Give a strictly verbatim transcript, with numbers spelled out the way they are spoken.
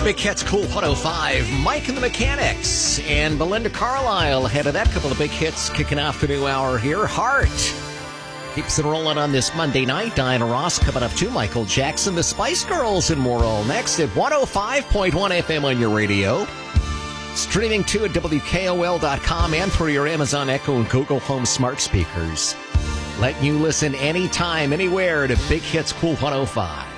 Big Hits Cool one oh five, Mike and the Mechanics, and Belinda Carlisle ahead of that. Couple of big hits kicking off the new hour here. Heart keeps it rolling on this Monday night. Diana Ross coming up too. Michael Jackson, the Spice Girls, and more all next at one oh five point one F M on your radio. Streaming too at W K O L dot com and through your Amazon Echo and Google Home smart speakers. Letting you listen anytime, anywhere to Big Hits Cool one oh five.